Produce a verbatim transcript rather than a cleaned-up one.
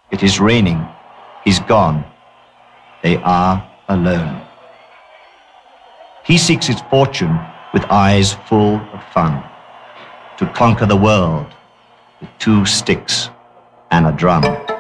It is raining. He's gone. They are alone. He seeks his fortune with eyes full of fun, to conquer the world with two sticks and a drum.